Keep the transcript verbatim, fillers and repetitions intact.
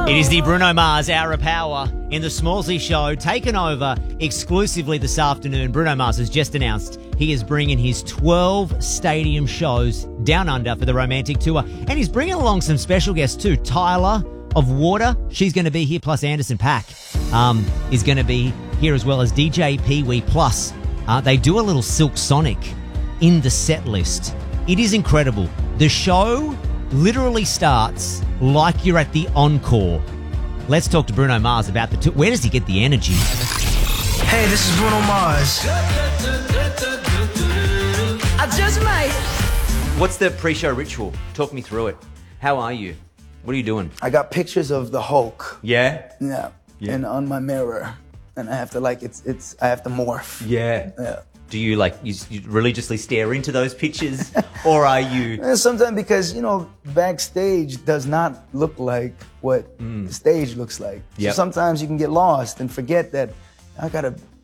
It is the Bruno Mars Hour of Power in the Smallsy Show, taken over exclusively this afternoon. Bruno Mars has just announced he is bringing his twelve stadium shows down under for the Romantic Tour. And he's bringing along some special guests too. Tyler of Water, she's going to be here, plus Anderson .Paak um, is going to be here, as well as D J Pee Wee. Plus, uh, they do a little Silk Sonic in the set list. It is incredible. The show literally starts like you're at the Encore. Let's talk to Bruno Mars about the tour. Where does he get the energy? Hey, this is Bruno Mars. I just might. What's the pre-show ritual? Talk me through it. How are you? What are you doing? I got pictures of the Hulk. Yeah? Yeah. Yeah. And on my mirror. And I have to like, it's, it's, I have to morph. Yeah. Yeah. Do you like, you, you religiously stare into those pictures? Or are you... And sometimes because, you know, backstage does not look like what Mm. the stage looks like. Yep. So sometimes you can get lost and forget that I gotta